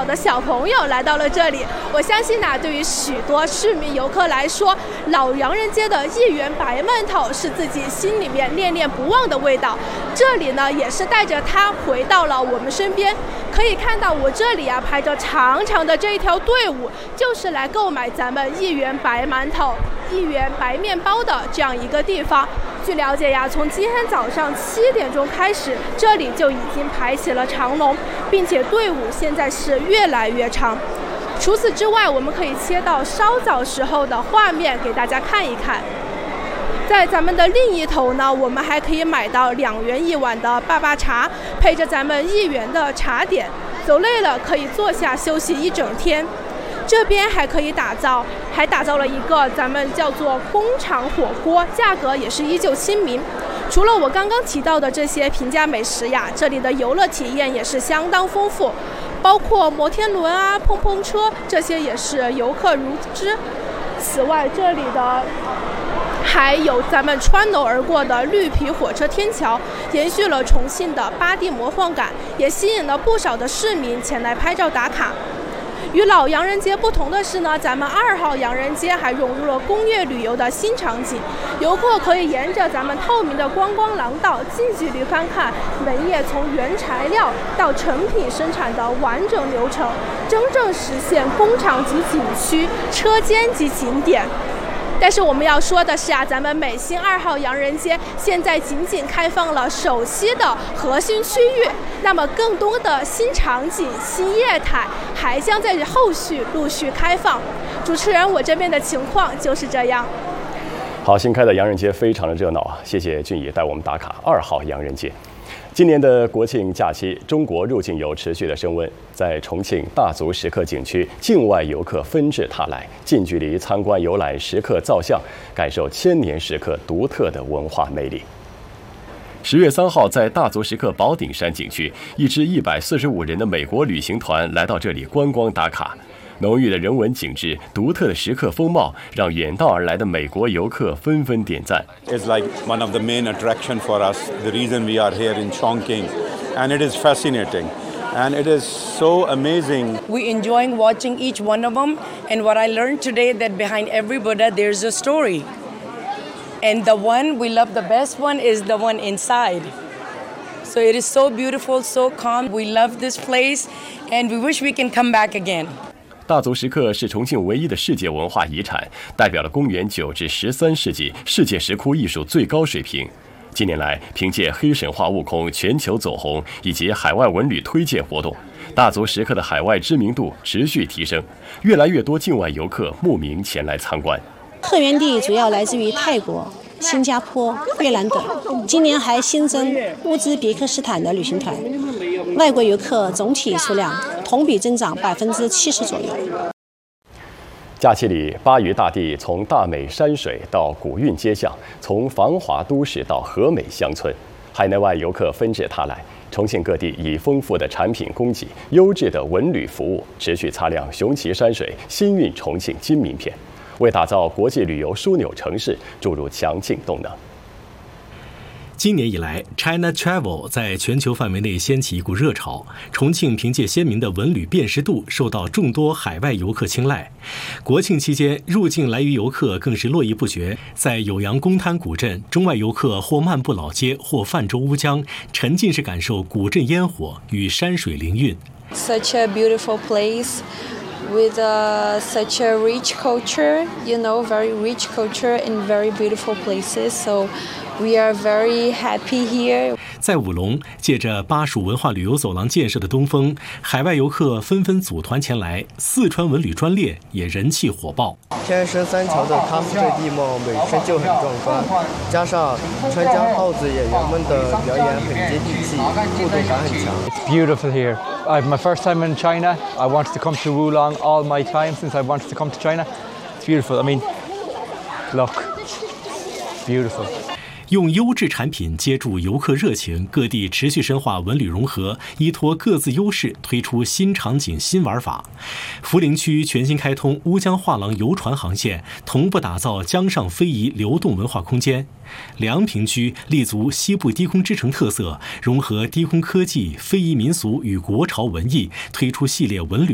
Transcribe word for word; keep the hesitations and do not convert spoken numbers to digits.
少的小朋友来到了这里。我相信呢，对于许多市民游客来说，老洋人街的一元白馒头是自己心里面念念不忘的味道。这里呢，也是带着它回到了我们身边。可以看到我这里啊，排着长长的这一条队伍，就是来购买咱们一元白馒头、一元白面包的这样一个地方。据了解呀，从今天早上七点钟开始，这里就已经排起了长龙，并且队伍现在是越来越长。除此之外，我们可以切到稍早时候的画面给大家看一看。在咱们的另一头呢，我们还可以买到两元一碗的爸爸茶，配着咱们一元的茶点，走累了可以坐下休息一整天。这边还可以打造，还打造了一个咱们叫做工厂火锅，价格也是依旧亲民。除了我刚刚提到的这些平价美食呀，这里的游乐体验也是相当丰富，包括摩天轮啊、碰碰车，这些也是游客如织。此外，这里的还有咱们穿楼而过的绿皮火车天桥，延续了重庆的八 D 魔幻感，也吸引了不少的市民前来拍照打卡。与老洋人街不同的是呢，咱们二号洋人街还融入了工业旅游的新场景，游客可以沿着咱们透明的观光廊道，近距离观看煤业从原材料到成品生产的完整流程，真正实现工厂及景区、车间及景点。但是我们要说的是啊，咱们美心二号洋人街现在仅仅开放了首期的核心区域，那么更多的新场景、新业态还将在后续陆续开放。主持人，我这边的情况就是这样。 好，新开的洋人街非常的热闹啊！谢谢俊怡带我们打卡二号洋人街。今年的国庆假期，中国入境游持续的升温，在重庆大足石刻景区，境外游客纷至沓来，近距离参观游览石刻造像，感受千年石刻独特的文化魅力。十月三号，在大足石刻宝顶山景区，一支一百四十五人的美国旅行团来到这里观光打卡。浓郁的人文景致、独特的石刻风貌，让远道而来的美国游客纷纷点赞。 It's like one of the main attraction for us. The reason we are here in Chongqing, and it is fascinating, and it is so amazing. We enjoying watching each one of them, and what I learned today that behind every Buddha there's a story, and the one we love the best one is the one inside. So it is so beautiful, so calm. We love this place, and we wish we can come back again. 大足石刻是重庆唯一的世界文化遗产，代表了公元九至十三世纪世界石窟艺术最高水平。近年来，凭借黑神话悟空全球走红以及海外文旅推荐活动，大足石刻的海外知名度持续提升，越来越多境外游客慕名前来参观。 客源地主要来自于泰国、新加坡、越南等，今年还新增乌兹别克斯坦的旅行团，外国游客总体数量同比增长百分之七十左右。 假期里，巴渝大地从大美山水到古韵街巷，从繁华都市到和美乡村，海内外游客纷至沓来。重庆各地以丰富的产品供给、优质的文旅服务，持续擦亮雄奇山水、新韵重庆金名片，为打造国际旅游枢纽城市注入强劲动能。 今年以来 ，China Travel 在全球范围内掀起一股热潮。重庆凭借鲜明的文旅辨识度，受到众多海外游客青睐。国庆期间，入境来渝游客更是络绎不绝。在酉阳公滩古镇，中外游客或漫步老街，或泛舟乌江，沉浸式感受古镇烟火与山水灵韵。 Such a beautiful place. With uh, such a rich culture, you know, very rich culture in very beautiful places. So we are very happy here. 在武隆，借着巴蜀文化旅游走廊建设的东风，海外游客纷纷组团前来，四川文旅专列也人气火爆。 天山三桥的喀斯特地貌本身就很壮观，加上川江号子演员们的表演很接地气，互动感很强。 It's beautiful here. I'm my first time in China. I wanted to come to Wulong all my time since I wanted to come to China. It's beautiful. I mean, look, beautiful. 用优质产品接住游客热情，各地持续深化文旅融合，依托各自优势推出新场景、新玩法。涪陵区全新开通乌江画廊游船航线，同步打造江上非遗流动文化空间。梁平区立足西部低空之城特色，融合低空科技、非遗民俗与国潮文艺，推出系列文旅